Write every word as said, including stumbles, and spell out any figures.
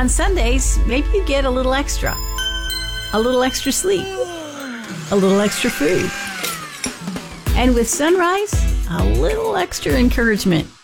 On Sundays, maybe you get a little extra. A little extra sleep. A little extra food. And with Sunrise, a little extra encouragement.